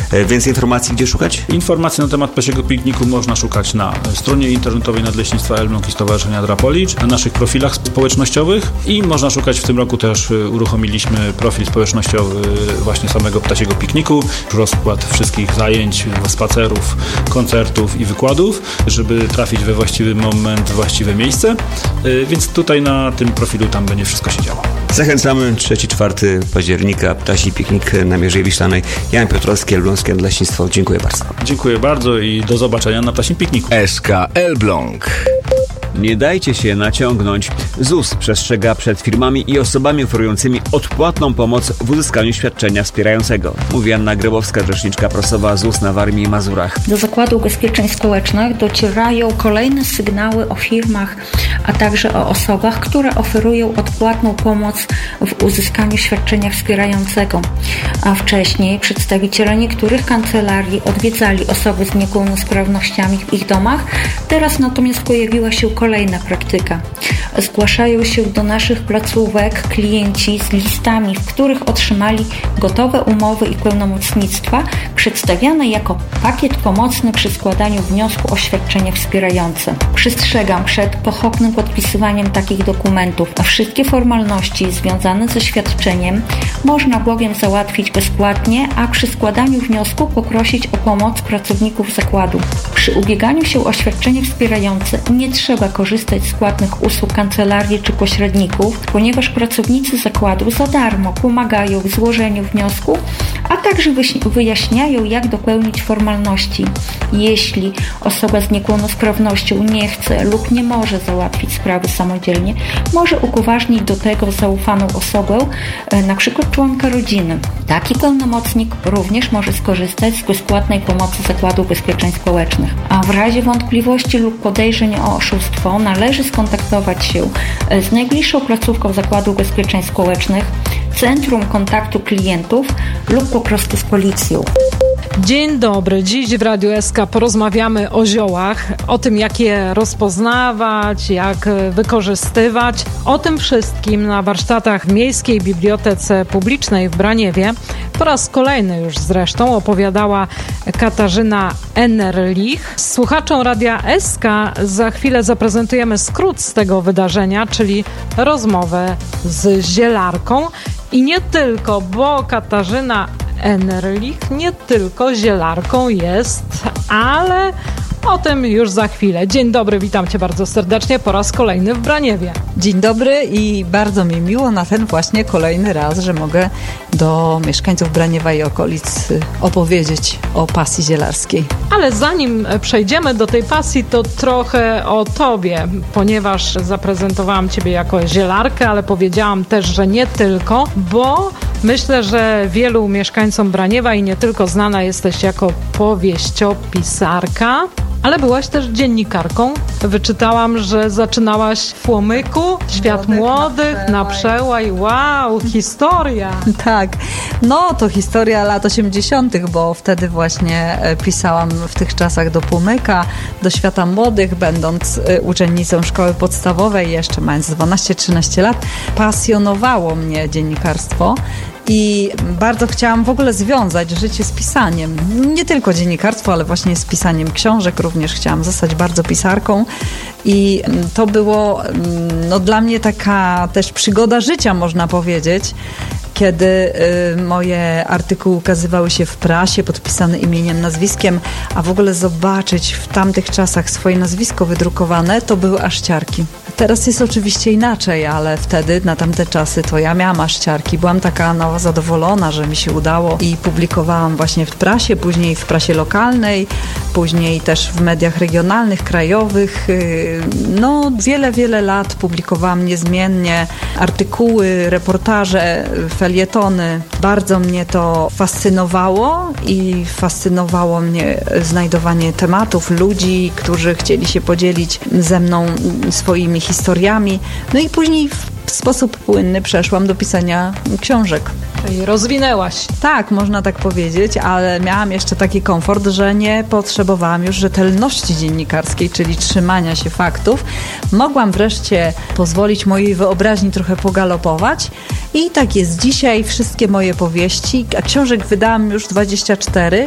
Więcej informacji gdzie szukać? Informacji na temat Ptasiego Pikniku można szukać na stronie internetowej Nadleśnictwa Elbląg i Stowarzyszenia Drapolicz, na naszych profilach społecznościowych i można szukać, w tym roku też uruchomiliśmy profil społecznościowy właśnie samego Ptasiego Pikniku, rozkład wszystkich zajęć, spacerów, koncertów i wykładów, żeby trafić we właściwy moment, w właściwe miejsce, więc tutaj na tym profilu tam będzie wszystko się działo. Zachęcamy 3-4 października, Ptasi Piknik na Mierzei Wiślanej. Jan Piotrowski, Elbląskie Nadleśnictwo. Dziękuję bardzo. Dziękuję bardzo i do zobaczenia na Ptasim Pikniku. SK Elbląg. Nie dajcie się naciągnąć. ZUS przestrzega przed firmami i osobami oferującymi odpłatną pomoc w uzyskaniu świadczenia wspierającego. Mówi Anna Grybowska, rzeczniczka prasowa ZUS na Warmii i Mazurach. Do Zakładu Ubezpieczeń Społecznych docierają kolejne sygnały o firmach, a także o osobach, które oferują odpłatną pomoc w uzyskaniu świadczenia wspierającego. A wcześniej przedstawiciele niektórych kancelarii odwiedzali osoby z niepełnosprawnościami w ich domach. Teraz natomiast pojawiła się kolejna praktyka. Zgłaszają się do naszych placówek klienci z listami, w których otrzymali gotowe umowy i pełnomocnictwa przedstawiane jako pakiet pomocny przy składaniu wniosku o świadczenie wspierające. Przestrzegam przed pochopnym podpisywaniem takich dokumentów, a wszystkie formalności związane ze świadczeniem można bowiem załatwić bezpłatnie, a przy składaniu wniosku poprosić o pomoc pracowników zakładu. Przy ubieganiu się o świadczenie wspierające nie trzeba korzystać z płatnych usług kancelarii czy pośredników, ponieważ pracownicy zakładu za darmo pomagają w złożeniu wniosku, a także wyjaśniają, jak dopełnić formalności. Jeśli osoba z niepełnosprawnością nie chce lub nie może załatwić sprawy samodzielnie, może upoważnić do tego zaufaną osobę, np. członka rodziny. Taki pełnomocnik również może skorzystać z bezpłatnej pomocy Zakładu Ubezpieczeń Społecznych. A w razie wątpliwości lub podejrzeń o oszustwo należy skontaktować się z najbliższą placówką Zakładu Ubezpieczeń Społecznych, Centrum Kontaktu Klientów lub po prostu z policją. Dzień dobry. Dziś w Radiu SK porozmawiamy o ziołach, o tym, jak je rozpoznawać, jak wykorzystywać. O tym wszystkim na warsztatach w Miejskiej Bibliotece Publicznej w Braniewie po raz kolejny już zresztą opowiadała Katarzyna Enerlich. Słuchaczom Radia SK za chwilę zaprezentujemy skrót z tego wydarzenia, czyli rozmowę z zielarką. I nie tylko, bo Katarzyna Enerlich nie tylko zielarką jest, ale o tym już za chwilę. Dzień dobry, witam Cię bardzo serdecznie po raz kolejny w Braniewie. Dzień dobry i bardzo mi miło na ten właśnie kolejny raz, że mogę do mieszkańców Braniewa i okolic opowiedzieć o pasji zielarskiej. Ale zanim przejdziemy do tej pasji, to trochę o Tobie, ponieważ zaprezentowałam Ciebie jako zielarkę, ale powiedziałam też, że nie tylko, bo myślę, że wielu mieszkańcom Braniewa i nie tylko znana jesteś jako powieściopisarka, ale byłaś też dziennikarką. Wyczytałam, że zaczynałaś w Płomyku, Świat Młodych, na Przełaj. Wow, historia! Tak, no to historia lat 80., bo wtedy właśnie pisałam w tych czasach do Płomyka, do Świata Młodych, będąc uczennicą szkoły podstawowej, jeszcze mając 12-13 lat. Pasjonowało mnie dziennikarstwo. I bardzo chciałam w ogóle związać życie z pisaniem. Nie tylko dziennikarstwo, ale właśnie z pisaniem książek. Również chciałam zostać bardzo pisarką. I to było dla mnie taka też przygoda życia, można powiedzieć, kiedy moje artykuły ukazywały się w prasie, podpisane imieniem, nazwiskiem, a w ogóle zobaczyć w tamtych czasach swoje nazwisko wydrukowane, to były aż ciarki. Teraz jest oczywiście inaczej, ale wtedy, na tamte czasy, to ja miałam aż ciarki. Byłam taka zadowolona, że mi się udało i publikowałam właśnie w prasie, później w prasie lokalnej, później też w mediach regionalnych, krajowych. Wiele lat publikowałam niezmiennie artykuły, reportaże, felietony. Bardzo mnie to fascynowało i fascynowało mnie znajdowanie tematów, ludzi, którzy chcieli się podzielić ze mną swoimi historiami. No i później w sposób płynny przeszłam do pisania książek. I rozwinęłaś. Tak, można tak powiedzieć, ale miałam jeszcze taki komfort, że nie potrzebowałam już rzetelności dziennikarskiej, czyli trzymania się faktów. Mogłam wreszcie pozwolić mojej wyobraźni trochę pogalopować i tak jest dzisiaj. Wszystkie moje powieści, a książek wydałam już 24,